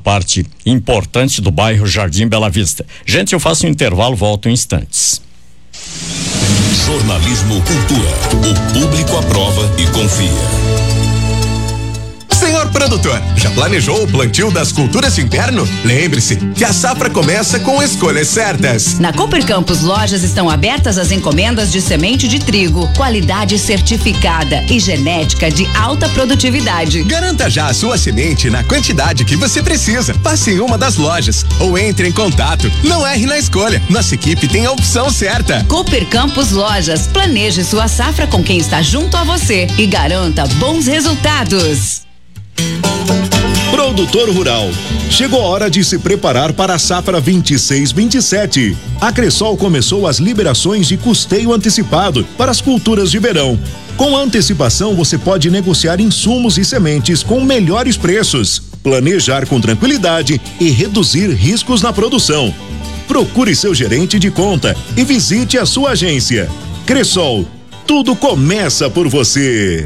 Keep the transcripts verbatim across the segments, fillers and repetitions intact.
parte importante do bairro Jardim Bela Vista. Gente, eu faço um intervalo, volto em instantes. Jornalismo Cultura. O público aprova e confia. Senhor produtor, já planejou o plantio das culturas de inverno? Lembre-se que a safra começa com escolhas certas. Na Cooper Campos Lojas estão abertas as encomendas de semente de trigo, qualidade certificada e genética de alta produtividade. Garanta já a sua semente na quantidade que você precisa. Passe em uma das lojas ou entre em contato. Não erre na escolha. Nossa equipe tem a opção certa. Cooper Campos Lojas. Planeje sua safra com quem está junto a você e garanta bons resultados. Produtor rural, chegou a hora de se preparar para a safra vinte e seis vinte e sete. A Cressol começou as liberações de custeio antecipado para as culturas de verão. Com antecipação, você pode negociar insumos e sementes com melhores preços, planejar com tranquilidade e reduzir riscos na produção. Procure seu gerente de conta e visite a sua agência. Cressol, tudo começa por você.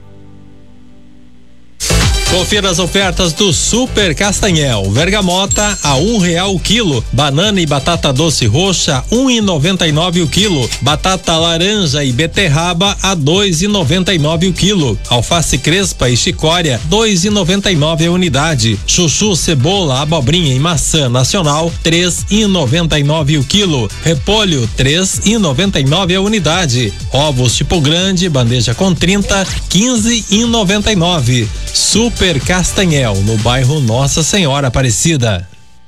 Confira as ofertas do Super Castanhel. Vergamota a um real o quilo. Banana e batata doce roxa um e noventa e nove o quilo. Batata laranja e beterraba a dois e noventa e nove o quilo. Alface crespa e chicória dois e noventa e nove a unidade. Chuchu, cebola, abobrinha e maçã nacional três e noventa e nove o quilo. Repolho três e noventa e nove a unidade. Ovos tipo grande, bandeja com trinta, quinze e noventa e nove. Super Castanhel, no bairro Nossa Senhora Aparecida.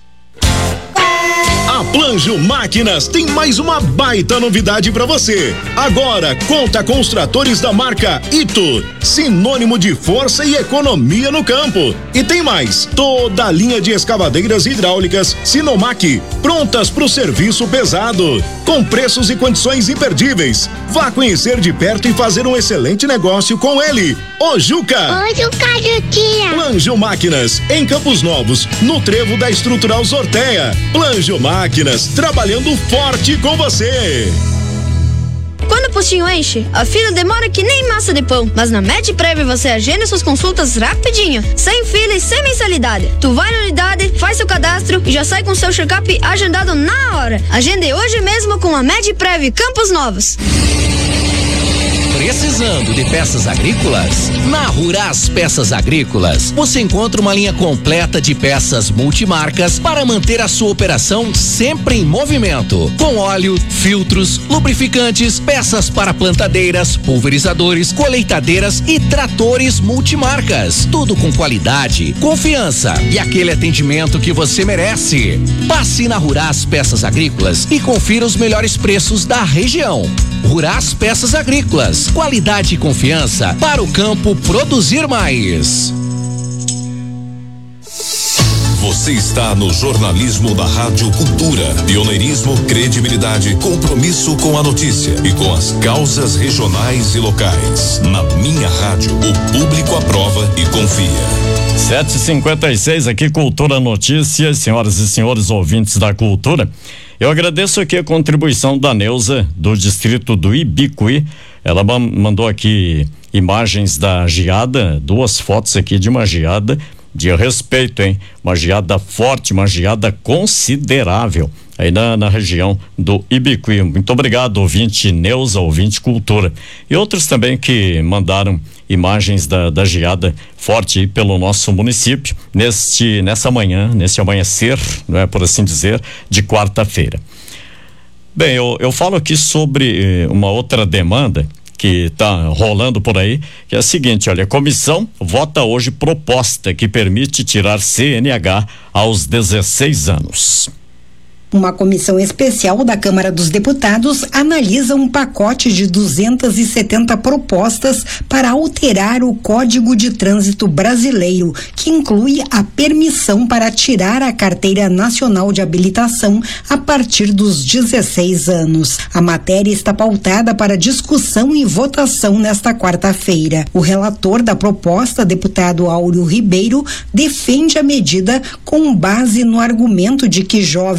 A Planjo Máquinas tem mais uma baita novidade para você. Agora conta com os tratores da marca Ito, sinônimo de força e economia no campo. E tem mais, toda a linha de escavadeiras hidráulicas Sinomac, prontas para o serviço pesado, com preços e condições imperdíveis. Vá conhecer de perto e fazer um excelente negócio com ele, o Juca. Oi, Juca, Juquinha. Planjo Máquinas, em Campos Novos, no trevo da Estrutural Sorteia. Planjo Máquinas, trabalhando forte com você. Quando o postinho enche, a fila demora que nem massa de pão. Mas na MedPrev você agenda suas consultas rapidinho, sem fila e sem mensalidade. Tu vai na unidade, faz seu cadastro e já sai com seu check-up agendado na hora. Agende hoje mesmo com a MedPrev Campos Novos. Precisando de peças agrícolas? Na Ruras Peças Agrícolas, você encontra uma linha completa de peças multimarcas para manter a sua operação sempre em movimento. Com óleo, filtros, lubrificantes, peças para plantadeiras, pulverizadores, colheitadeiras e tratores multimarcas. Tudo com qualidade, confiança e aquele atendimento que você merece. Passe na Ruras Peças Agrícolas e confira os melhores preços da região. Ruras Peças Agrícolas, qualidade e confiança para o campo produzir mais. Você está no jornalismo da Rádio Cultura. Pioneirismo, credibilidade, compromisso com a notícia e com as causas regionais e locais. Na minha rádio, o público aprova e confia. sete e cinquenta e seis aqui, Cultura Notícias, senhoras e senhores ouvintes da Cultura. Eu agradeço aqui a contribuição da Neuza, do distrito do Ibicuí. Ela mandou aqui imagens da geada, duas fotos aqui de uma geada de respeito, hein? Uma geada forte, uma geada considerável aí na, na região do Ibicuí. Muito obrigado, ouvinte Neuza, ouvinte Cultura. E outros também que mandaram imagens da, da geada forte aí pelo nosso município neste, nessa manhã, nesse amanhecer, não é por assim dizer, de quarta-feira. Bem, eu, eu falo aqui sobre eh, uma outra demanda que está rolando por aí, que é a seguinte: olha, a comissão vota hoje proposta que permite tirar C N H aos dezesseis anos. Uma comissão especial da Câmara dos Deputados analisa um pacote de duzentas e setenta propostas para alterar o Código de Trânsito Brasileiro, que inclui a permissão para tirar a Carteira Nacional de Habilitação a partir dos dezesseis anos. A matéria está pautada para discussão e votação nesta quarta-feira. O relator da proposta, deputado Áureo Ribeiro, defende a medida com base no argumento de que jovens nessa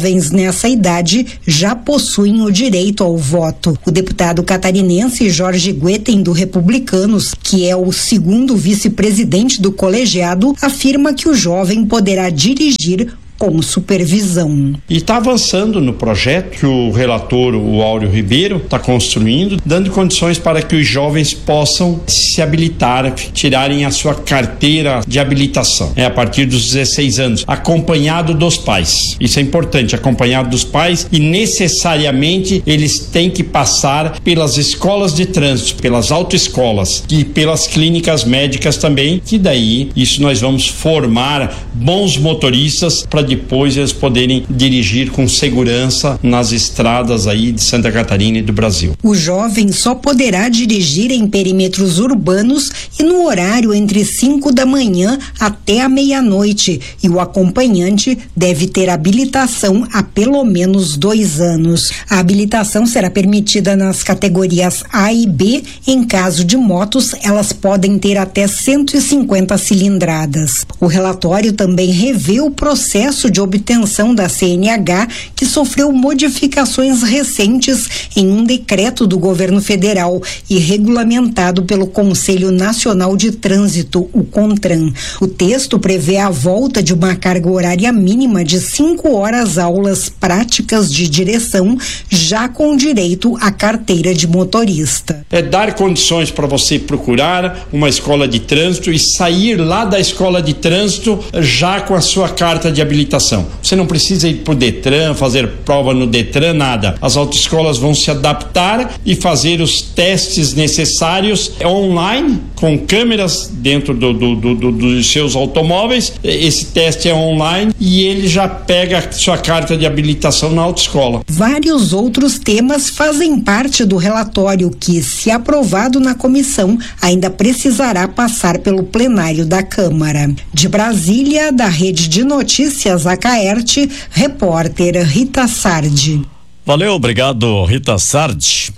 essa idade já possuem o direito ao voto. O deputado catarinense Jorge Guetem, do Republicanos, que é o segundo vice-presidente do colegiado, afirma que o jovem poderá dirigir com supervisão. E está avançando no projeto que o relator, o Áureo Ribeiro, está construindo, dando condições para que os jovens possam se habilitar, tirarem a sua carteira de habilitação, é a partir dos dezesseis anos, acompanhado dos pais. Isso é importante, acompanhado dos pais, e necessariamente eles têm que passar pelas escolas de trânsito, pelas autoescolas e pelas clínicas médicas também, que daí isso nós vamos formar bons motoristas para depois eles poderem dirigir com segurança nas estradas aí de Santa Catarina e do Brasil. O jovem só poderá dirigir em perímetros urbanos e no horário entre cinco da manhã até a meia-noite, e o acompanhante deve ter habilitação há pelo menos dois anos. A habilitação será permitida nas categorias A e B. Em caso de motos, elas podem ter até cento e cinquenta cilindradas. O relatório também revê o processo de obtenção da C N H, que sofreu modificações recentes em um decreto do governo federal e regulamentado pelo Conselho Nacional de Trânsito, o CONTRAN. O texto prevê a volta de uma carga horária mínima de cinco horas aulas práticas de direção, já com direito à carteira de motorista. É dar condições para você procurar uma escola de trânsito e sair lá da escola de trânsito já com a sua carta de habilitação. Você não precisa ir para o Detran, fazer prova no Detran, nada. As autoescolas vão se adaptar e fazer os testes necessários online, com câmeras dentro do, do, do, do, dos seus automóveis. Esse teste é online e ele já pega a sua carta de habilitação na autoescola. Vários outros temas fazem parte do relatório que, se aprovado na comissão, ainda precisará passar pelo plenário da Câmara. De Brasília, da Rede de Notícias Acaerte, repórter Rita Sardi. Valeu, obrigado, Rita Sardi.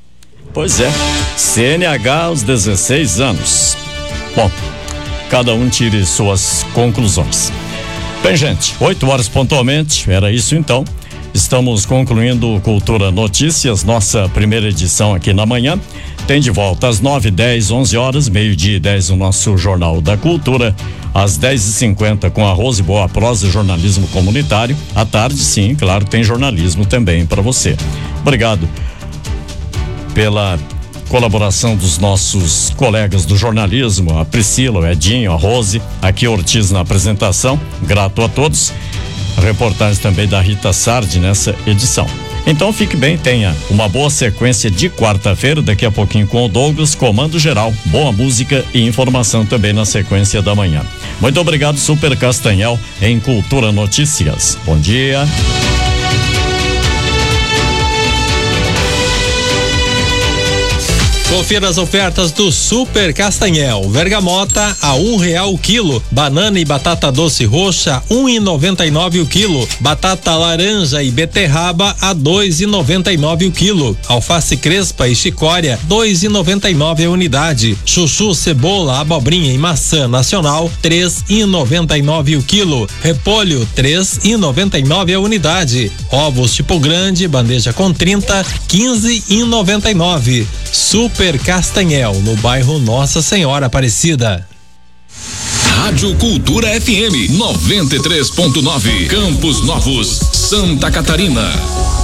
Pois é, C N H aos dezesseis anos. Bom, cada um tire suas conclusões. Bem, gente, oito horas pontualmente, era isso então. Estamos concluindo Cultura Notícias, nossa primeira edição aqui na manhã. Tem de volta às nove, dez, onze horas, meio-dia e dez o nosso Jornal da Cultura. Às dez e cinquenta com Arroz e Boa Prosa, jornalismo comunitário. À tarde, sim, claro, tem jornalismo também para você. Obrigado pela colaboração dos nossos colegas do jornalismo, a Priscila, o Edinho, a Rose, aqui Ortiz na apresentação. Grato a todos. A reportagem também da Rita Sardi nessa edição. Então fique bem, tenha uma boa sequência de quarta-feira, daqui a pouquinho com o Douglas, comando geral, boa música e informação também na sequência da manhã. Muito obrigado, Super Castanhel, em Cultura Notícias. Bom dia. Confira as ofertas do Super Castanhel. Vergamota a um real o quilo. Banana e batata doce roxa um e noventa e nove o quilo. Batata laranja e beterraba a dois e noventa e nove o quilo. Alface crespa e chicória dois e noventa e nove a unidade. Chuchu, cebola, abobrinha e maçã nacional três e noventa e nove o quilo. Repolho três e noventa e nove a unidade. Ovos tipo grande, bandeja com trinta, quinze e noventa e nove. Super Castanhel, no bairro Nossa Senhora Aparecida. Rádio Cultura F M noventa e três ponto nove, Campos Novos, Santa Catarina.